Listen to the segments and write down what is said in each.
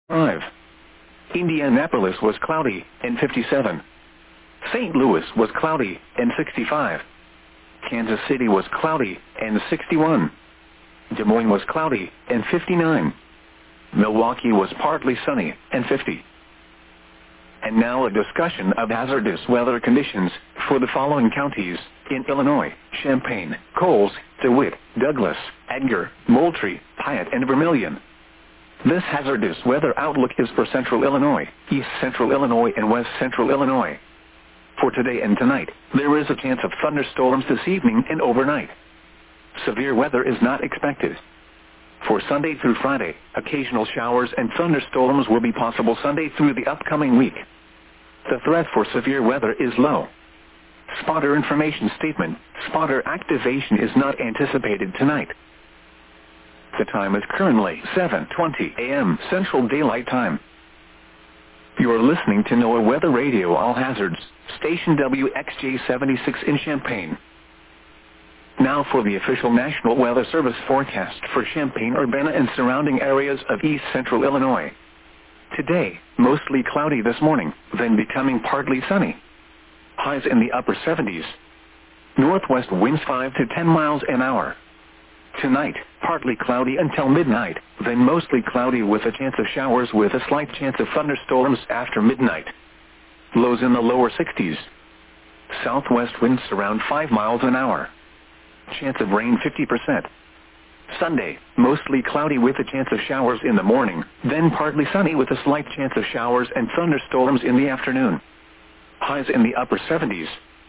5. Indianapolis was cloudy and 57. St. Louis was cloudy and 65. Kansas City was cloudy and 61. Des Moines was cloudy and 59. Milwaukee was partly sunny and 50. And now a discussion of hazardous weather conditions for the following counties in Illinois: Champaign, Coles, DeWitt, Douglas, Edgar, Moultrie, Piatt, and Vermilion. This hazardous weather outlook is for Central Illinois, East Central Illinois, and West Central Illinois. For today and tonight, there is a chance of thunderstorms this evening and overnight. Severe weather is not expected. For Sunday through Friday, occasional showers and thunderstorms will be possible Sunday through the upcoming week. The threat for severe weather is low. Spotter information statement: spotter activation is not anticipated tonight. The time is currently 7:20 a.m. Central Daylight Time. You are listening to NOAA Weather Radio All Hazards, station WXJ-76 in Champaign. Now for the official National Weather Service forecast for Champaign-Urbana and surrounding areas of East Central Illinois. Today, mostly cloudy this morning, then becoming partly sunny. Highs in the upper 70s. Northwest winds 5 to 10 miles an hour. Tonight, partly cloudy until midnight, then mostly cloudy with a chance of showers with a slight chance of thunderstorms after midnight. Lows in the lower 60s. Southwest winds around 5 miles an hour. Chance of rain 50%. Sunday, mostly cloudy with a chance of showers in the morning, then partly sunny with a slight chance of showers and thunderstorms in the afternoon. Highs in the upper 70s.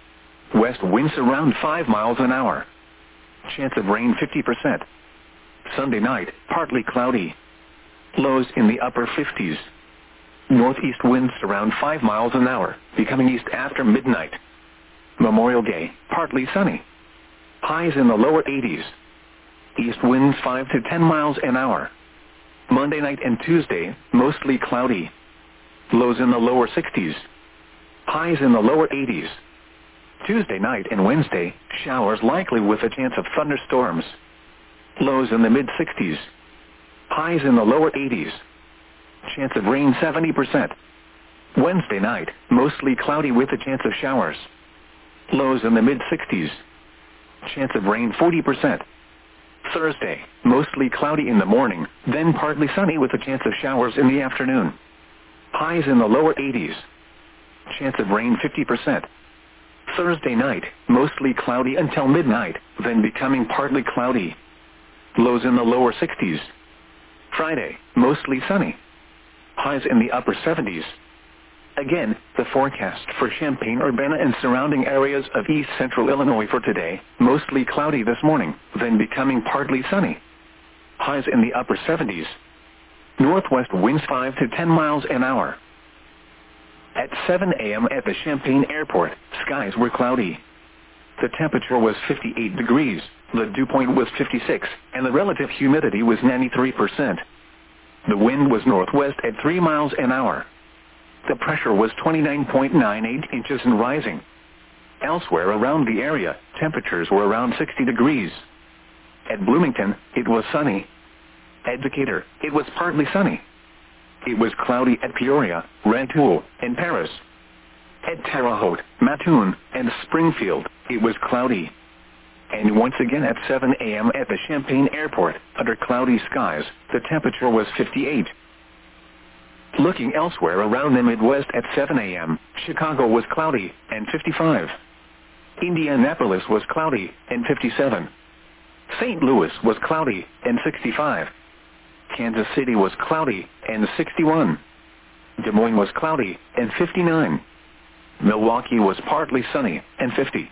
West winds around 5 miles an hour. Chance of rain 50%. Sunday night, partly cloudy. Lows in the upper 50s. Northeast winds around 5 miles an hour, becoming east after midnight. Memorial Day, partly sunny. Highs in the lower 80s. East winds 5 to 10 miles an hour. Monday night and Tuesday, mostly cloudy. Lows in the lower 60s. Highs in the lower 80s. Tuesday night and Wednesday, showers likely with a chance of thunderstorms. Lows in the mid-60s. Highs in the lower 80s. Chance of rain 70%. Wednesday night, mostly cloudy with a chance of showers. Lows in the mid-60s. Chance of rain 40%. Thursday, mostly cloudy in the morning, then partly sunny with a chance of showers in the afternoon. Highs in the lower 80s. Chance of rain 50%. Thursday night, mostly cloudy until midnight, then becoming partly cloudy. Lows in the lower 60s. Friday, mostly sunny. Highs in the upper 70s. Again, the forecast for Champaign-Urbana and surrounding areas of East Central Illinois for today: mostly cloudy this morning, then becoming partly sunny. Highs in the upper 70s. Northwest winds 5 to 10 miles an hour. At 7 a.m. at the Champaign Airport, skies were cloudy. The temperature was 58 degrees, the dew point was 56, and the relative humidity was 93%. The wind was northwest at 3 miles an hour. The pressure was 29.98 inches and rising. Elsewhere around the area, temperatures were around 60 degrees. At Bloomington, it was sunny. At Decatur, it was partly sunny. It was cloudy at Peoria, Rantoul, and Paris. At Terre Haute, Mattoon, and Springfield, it was cloudy. And once again at 7 a.m. at the Champaign Airport, under cloudy skies, the temperature was 58. Looking elsewhere around the Midwest at 7 a.m., Chicago was cloudy and 55. Indianapolis was cloudy and 57. St. Louis was cloudy and 65. Kansas City was cloudy and 61. Des Moines was cloudy and 59. Milwaukee was partly sunny and 50.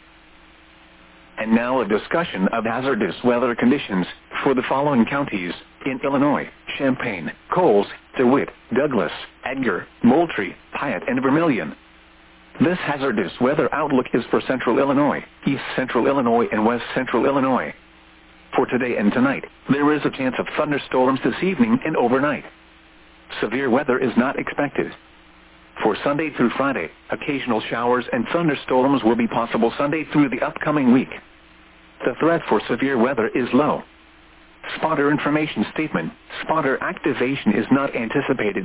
And now a discussion of hazardous weather conditions for the following counties in Illinois: Champaign, Coles, DeWitt, Douglas, Edgar, Moultrie, Piatt, and Vermilion. This hazardous weather outlook is for Central Illinois, East Central Illinois, and West Central Illinois. For today and tonight, there is a chance of thunderstorms this evening and overnight. Severe weather is not expected. For Sunday through Friday, occasional showers and thunderstorms will be possible Sunday through the upcoming week. The threat for severe weather is low. Spotter information statement: spotter activation is not anticipated